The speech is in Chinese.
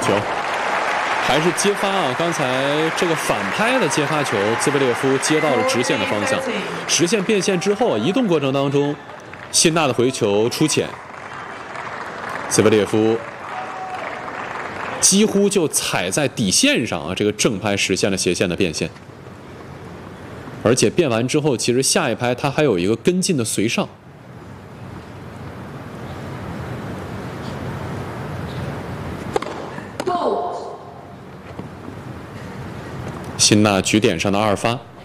球，还是接发啊！刚才这个反拍的接发球，兹维列夫接到了直线的方向，实现变线之后，移动过程当中，辛纳的回球出浅，兹维列夫几乎就踩在底线上啊！这个正拍实现了斜线的变线，而且变完之后，其实下一拍他还有一个跟进的随上。辛纳局点上的2发。